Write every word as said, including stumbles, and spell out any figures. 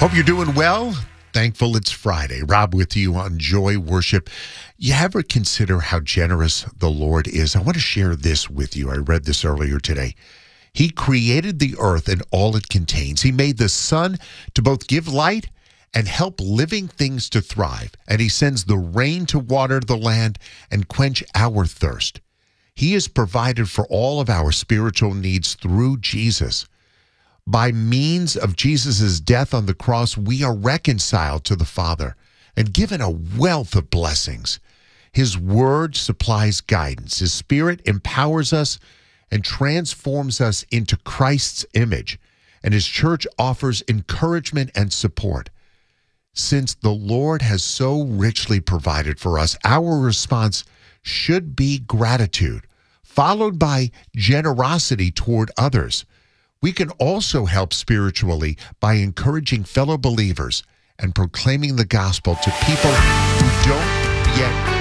Hope you're doing well. Thankful it's Friday. Rob with you on Joy Worship. You ever consider how generous the Lord is? I want to share this with you. I read this earlier today. He created the earth and all it contains. He made the sun to both give light and help living things to thrive. And he sends the rain to water the land and quench our thirst. He has provided for all of our spiritual needs through Jesus. By means of Jesus' death on the cross, we are reconciled to the Father and given a wealth of blessings. His word supplies guidance. His Spirit empowers us and transforms us into Christ's image. And his church offers encouragement and support. Since the Lord has so richly provided for us, our response should be gratitude, followed by generosity toward others. We can also help spiritually by encouraging fellow believers and proclaiming the gospel to people who don't yet